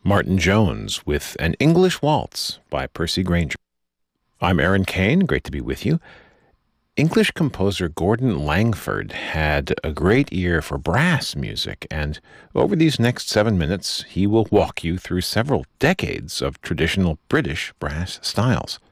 Martin Jones with An English Waltz by Percy Grainger. I'm Aaron Kane. Great to be with you. English composer Gordon Langford had a great ear for brass music, and over these next 7 minutes, he will walk you through several decades of traditional British brass styles.